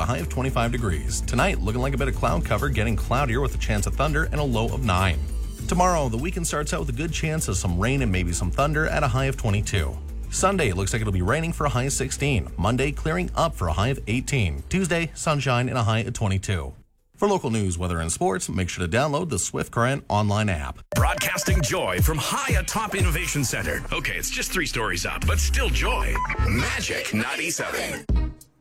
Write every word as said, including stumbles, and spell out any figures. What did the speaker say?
high of twenty-five degrees. Tonight, looking like a bit of cloud cover, getting cloudier with a chance of thunder and a low of nine. Tomorrow, the weekend starts out with a good chance of some rain and maybe some thunder at a high of twenty-two. Sunday, it looks like it'll be raining for a high of sixteen. Monday, clearing up for a high of eighteen. Tuesday, sunshine and a high of twenty-two. For local news, weather, and sports, make sure to download the Swift Current online app. Broadcasting joy from high atop Innovation Center. Okay, it's just three stories up, but still joy. Magic ninety-seven.